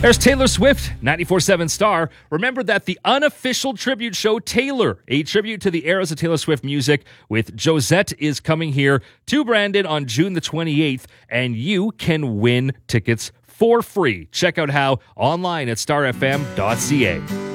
There's Taylor Swift, 94.7 Star. Remember that the unofficial tribute show, Taylor, a tribute to the eras of Taylor Swift music with Josette, is coming here to Brandon on June the 28th, and you can win tickets for free. Check out how online at starfm.ca.